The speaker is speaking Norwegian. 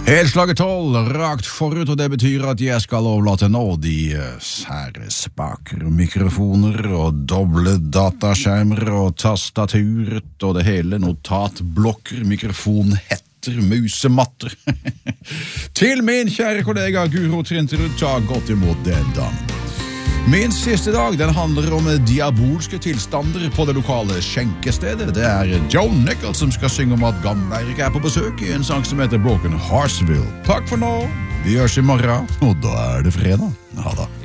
Helslaget 12, rakt forut, og det betyr at jeg skal overlate nå de sære spaker, mikrofoner og doble dataskjermer og tastaturet og det hele, notatblokker, mikrofonhetter, musematter. Til min kjære kollega Guro Trinterud, ta godt imot den dagen. Min siste dag, den handler om diabolske tilstander på det lokale skjenkestedet. Det Joe Nichols som skal synge om at Gamle-Eirik på besøk i en sang som heter Broken Heartsville. Takk for nå, vi høres i morgen, og da det fredag. Ha da.